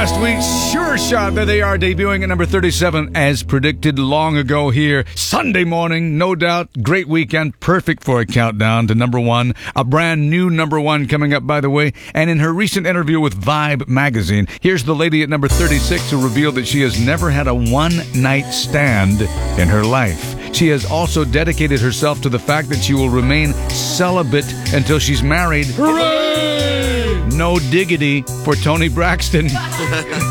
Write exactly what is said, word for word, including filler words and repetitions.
last week's Sure Shot. There they are, debuting at number thirty-seven, as predicted long ago here. Sunday morning, no doubt. Great weekend. Perfect for a countdown to number one. A brand new number one coming up, by the way. And in her recent interview with Vibe magazine, here's the lady at number thirty-six who revealed that she has never had a one-night stand in her life. She has also dedicated herself to the fact that she will remain celibate until she's married. Hooray! No diggity for Toni Braxton.